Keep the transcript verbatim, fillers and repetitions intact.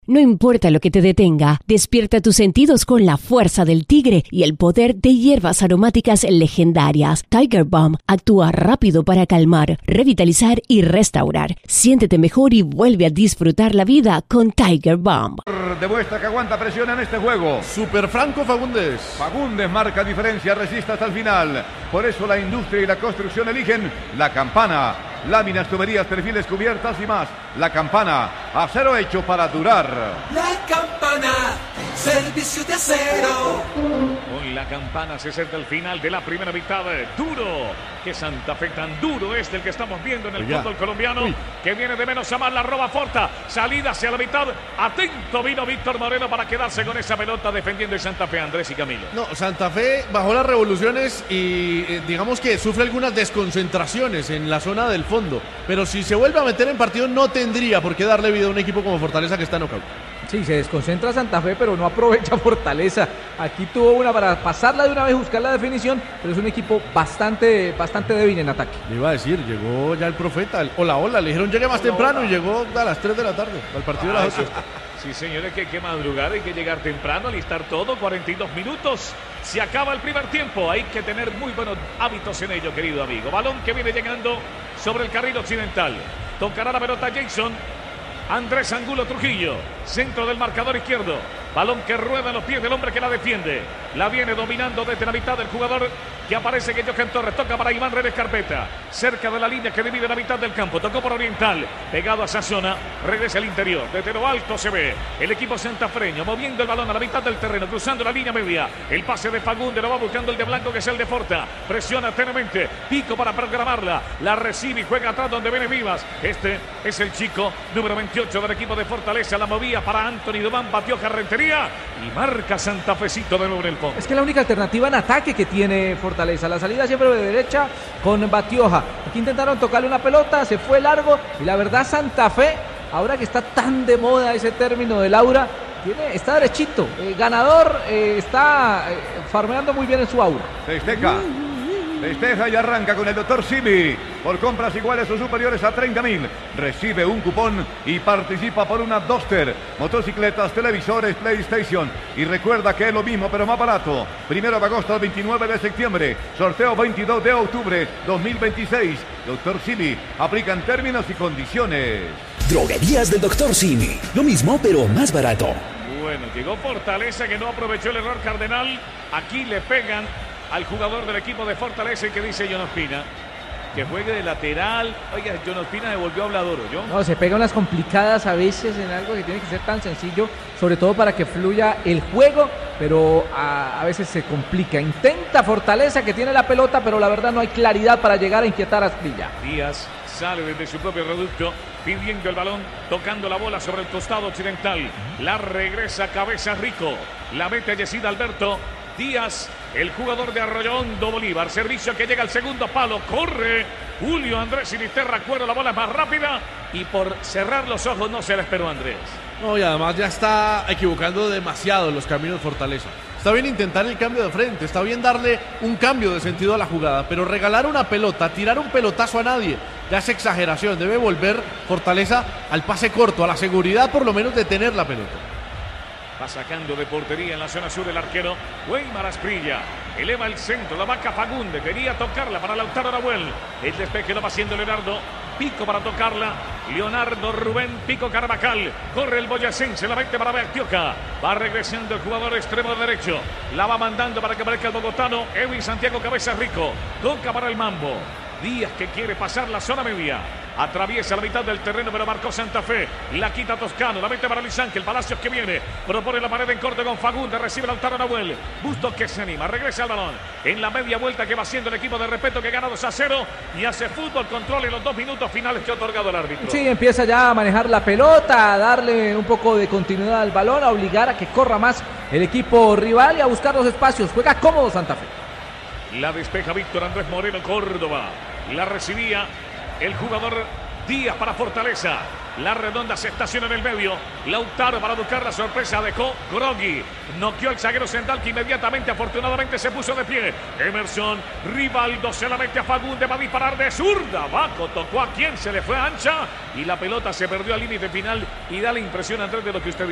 No importa lo que te detenga, despierta tus sentidos con la fuerza del tigre y el poder de hierbas aromáticas legendarias. Tiger Balm actúa rápido para calmar, revitalizar y restaurar. Siéntete mejor y vuelve a disfrutar la vida con Tiger Balm. Demuestra que aguanta presión en este juego. Super Franco Fagundes. Fagundes marca diferencia, resiste hasta el final. Por eso la industria y la construcción eligen La Campana. Láminas, tuberías, perfiles, cubiertas y más. La Campana, acero hecho para durar. La Campana, servicio de acero. Con La Campana se acerca el final de la primera mitad. Duro, que Santa Fe tan duro es el que estamos viendo en el Oiga. fútbol colombiano. Uy. Que viene de menos a más, la roba Forta. Salida hacia la mitad. Atento vino Víctor Moreno para quedarse con esa pelota defendiendo el Santa Fe, Andrés y Camilo. No, Santa Fe bajó las revoluciones y eh, digamos que sufre algunas desconcentraciones en la zona del fondo. Pero si se vuelve a meter en partido no tendría por qué darle vida a un equipo como Fortaleza que está en knockout. Sí, se desconcentra Santa Fe, pero no aprovecha Fortaleza. Aquí tuvo una para pasarla de una vez, buscar la definición, pero es un equipo bastante, bastante débil en ataque. Le iba a decir, llegó ya el profeta, el hola, hola, le dijeron llegue más hola, temprano hola. Y llegó a las tres de la tarde, al partido ah, de las ocho. Sí, señores, que hay que madrugar, hay que llegar temprano, alistar todo, cuarenta y dos minutos. Se acaba el primer tiempo, hay que tener muy buenos hábitos en ello, querido amigo. Balón que viene llegando sobre el carril occidental. Tocará la pelota Jason. Andrés Angulo Trujillo, centro del marcador izquierdo. Balón que rueda en los pies del hombre que la defiende. La viene dominando desde la mitad del jugador que aparece que Johan Torres. Toca para Iván Redes Carpeta. Cerca de la línea que divide la mitad del campo. Tocó por Oriental. Pegado a esa zona. Regresa al interior. Desde lo alto se ve el equipo santafreño moviendo el balón a la mitad del terreno. Cruzando la línea media. El pase de Fagundes. Lo va buscando el de Blanco que es el de Forta. Presiona tenuemente. Pico para programarla. La recibe y juega atrás donde viene Vivas. Este es el chico número veintiocho del equipo de Fortaleza. La movía para Anthony Dubán. Batió Carrentería. Y marca Santafecito de nuevo en el fondo. Es que la única alternativa en ataque que tiene Fortaleza. La salida siempre de derecha con Batioja. Aquí intentaron tocarle una pelota, se fue largo. Y la verdad Santa Fe, ahora que está tan de moda ese término de Laura, tiene, está derechito. Eh, ganador, eh, está eh, farmeando muy bien en su aura. Festeja. Festeja y arranca con el doctor Simi. Por compras iguales o superiores a treinta mil. Recibe un cupón y participa por una Duster, motocicletas, televisores, PlayStation. Y recuerda que es lo mismo pero más barato. Primero de agosto al veintinueve de septiembre. Sorteo veintidós de octubre dos mil veintiséis. doctor Simi. Aplican términos y condiciones. Droguerías del doctor Simi. Lo mismo pero más barato. Bueno, llegó Fortaleza que no aprovechó el error Cardenal. Aquí le pegan al jugador del equipo de Fortaleza y que dice John Ospina que juegue de lateral. Oiga, John Ospina devolvió a Obladoro, ¿yo? No, se pega unas complicadas a veces en algo que tiene que ser tan sencillo, sobre todo para que fluya el juego, pero a, a veces se complica. Intenta Fortaleza que tiene la pelota, pero la verdad no hay claridad para llegar a inquietar a Asprilla. Díaz sale desde su propio reducto, pidiendo el balón, tocando la bola sobre el costado occidental. La regresa Cabeza Rico, la mete Yesida Alberto. Díaz, el jugador de Arroyo Hondo Bolívar. Servicio que llega al segundo palo. Corre Julio Andrés Sinisterra. Cuero, la bola es más rápida. Y por cerrar los ojos no se la esperó Andrés. No, y además ya está equivocando demasiado los caminos Fortaleza. Está bien intentar el cambio de frente. Está bien darle un cambio de sentido a la jugada. Pero regalar una pelota, tirar un pelotazo a nadie, ya es exageración. Debe volver Fortaleza al pase corto, a la seguridad por lo menos de tener la pelota. Va sacando de portería en la zona sur el arquero Weimar Asprilla. Eleva el centro, la vaca Fagundes. Quería tocarla para Lautaro Nahuel. El despeje lo va haciendo Leonardo. Pico para tocarla. Leonardo Rubén Pico Carvajal. Corre el boyacense, la mete para Beatioca. Va regresando el jugador extremo derecho. La va mandando para que aparezca el bogotano Edwin Santiago Cabeza Rico. Toca para el Mambo. Díaz que quiere pasar la zona media. Atraviesa la mitad del terreno, pero marcó Santa Fe. La quita Toscano, la mete para Luis Ángel. Palacios que viene, propone la pared en corte con Fagundes. Recibe Lautaro Nahuel. Bustos que se anima, regresa al balón. En la media vuelta que va haciendo el equipo de Respeto que gana dos a cero. Y hace fútbol, control en los dos minutos finales que ha otorgado el árbitro. Sí, empieza ya a manejar la pelota, a darle un poco de continuidad al balón, a obligar a que corra más el equipo rival y a buscar los espacios. Juega cómodo Santa Fe. La despeja Víctor Andrés Moreno Córdoba. La recibía el jugador Díaz para Fortaleza. La redonda se estaciona en el medio. Lautaro para buscar la sorpresa. Dejó Grogui. Noqueó el zaguero central que inmediatamente, afortunadamente, se puso de pie. Emerson Rivaldo se la mete a Fagundes. Va a disparar de zurda. Baco tocó a quien se le fue ancha. Y la pelota se perdió al límite final. Y da la impresión, Andrés, de lo que usted dice.